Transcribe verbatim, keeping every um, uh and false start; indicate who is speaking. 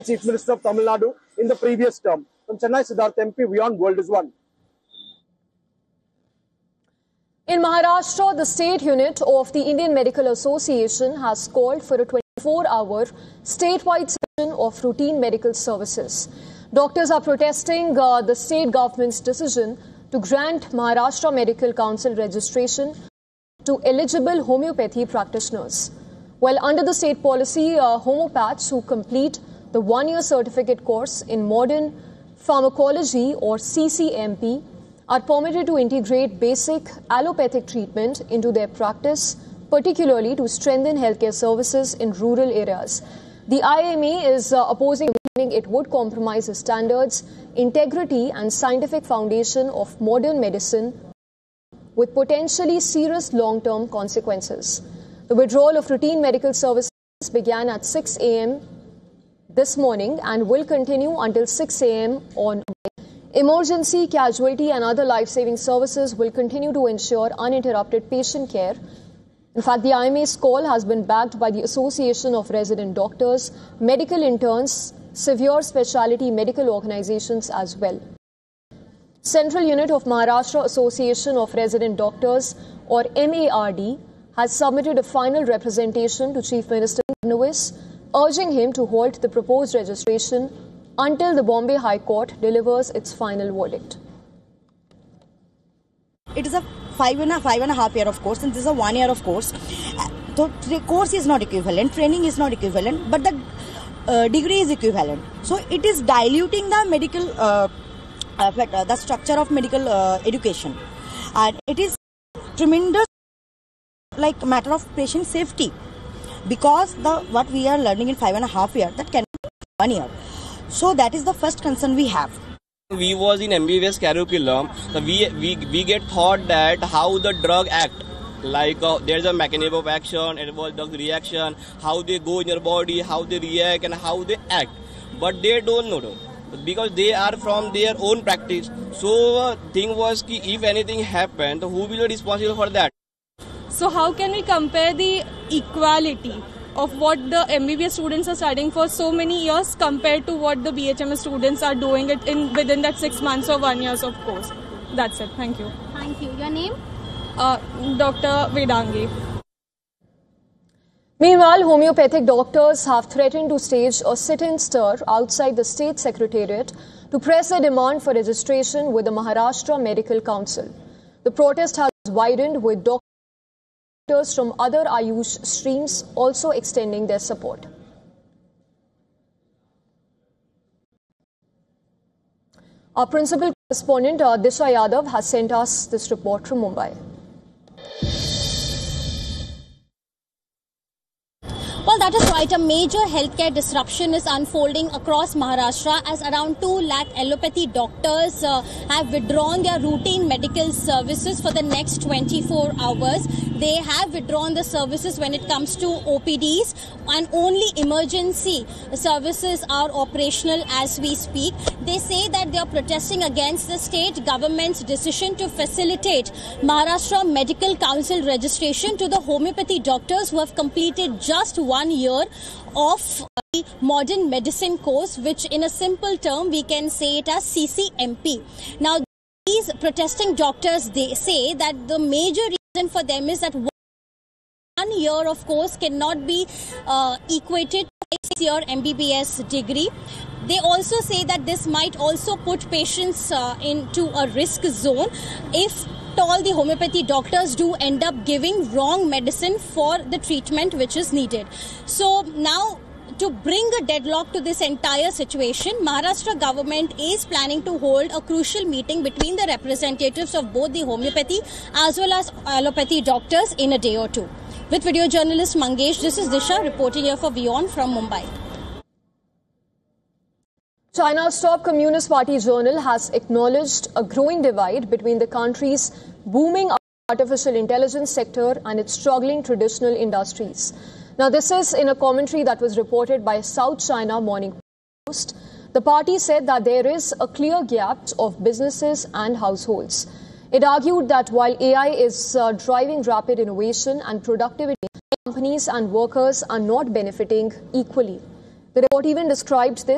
Speaker 1: Chief Minister of Tamil Nadu in the previous term. From Chennai, Siddharth M P, Beyond World is One.
Speaker 2: In Maharashtra, the state unit of the Indian Medical Association has called for a twenty-four hour statewide session of routine medical services. Doctors are protesting uh, the state government's decision to grant Maharashtra Medical Council registration to eligible homeopathy practitioners. Well, under the state policy, uh, homeopaths who complete the one-year certificate course in modern pharmacology or C C M P are permitted to integrate basic allopathic treatment into their practice, particularly to strengthen healthcare services in rural areas. The I M A is uh, opposing it would compromise the standards, integrity and scientific foundation of modern medicine with potentially serious long-term consequences. The withdrawal of routine medical services began at six A M this morning and will continue until six A M on emergency, casualty and other life-saving services will continue to ensure uninterrupted patient care. In fact, the I M A's call has been backed by the Association of Resident Doctors, medical interns, severe specialty medical organizations as well. Central Unit of Maharashtra Association of Resident Doctors or M A R D has submitted a final representation to Chief Minister Fadnavis, urging him to halt the proposed registration until the Bombay High Court delivers its final verdict.
Speaker 3: It is a five and a five and a half year of course, and this is a one year of course. So the course is not equivalent, training is not equivalent, but the uh, degree is equivalent. So it is diluting the medical, uh, uh, the structure of medical uh, education, and it is tremendous, like matter of patient safety, because the what we are learning in five and a half year that can be one year. So that is the first concern we have.
Speaker 4: We was in M B B S curriculum, so we, we, we get taught that how the drug act, like uh, there's a mechanism of action, it was drug reaction, how they go in your body, how they react and how they act. But they don't know, because they are from their own practice. So uh, thing was, ki if anything happened, who will be responsible for that?
Speaker 5: So how can we compare the equality of what the M B B S students are studying for so many years compared to what the B H M S students are doing it in within that six months or one years of course. That's it. Thank you.
Speaker 6: Thank you. Your name?
Speaker 5: Uh, Doctor Vedangi.
Speaker 2: Meanwhile, homeopathic doctors have threatened to stage a sit-in stir outside the state secretariat to press their demand for registration with the Maharashtra Medical Council. The protest has widened with doctors from other Ayush streams also extending their support. Our principal correspondent uh, Disha Yadav has sent us this report from Mumbai.
Speaker 6: Well, that is right. A major healthcare disruption is unfolding across Maharashtra as around two lakh allopathy doctors uh, have withdrawn their routine medical services for the next twenty-four hours. They have withdrawn the services when it comes to O P Ds, and only emergency services are operational as we speak. They say that they are protesting against the state government's decision to facilitate Maharashtra Medical Council registration to the homeopathy doctors who have completed just one year of the modern medicine course, which in a simple term we can say it as C C M P. Now, these protesting doctors, they say that the major reason for them is that one year of course cannot be uh, equated to a six-year M B B S degree. They also say that this might also put patients uh, into a risk zone if all the homeopathy doctors do end up giving wrong medicine for the treatment which is needed. So now, to bring a deadlock to this entire situation, Maharashtra government is planning to hold a crucial meeting between the representatives of both the homeopathy as well as allopathy doctors in a day or two. With video journalist Mangesh, this is Disha reporting here for Beyond from Mumbai.
Speaker 2: China's top Communist Party journal has acknowledged a growing divide between the country's booming artificial intelligence sector and its struggling traditional industries. Now, this is in a commentary that was reported by South China Morning Post. The party said that there is a clear gap of businesses and households. It argued that while A I is uh, driving rapid innovation and productivity, companies and workers are not benefiting equally. The report even described this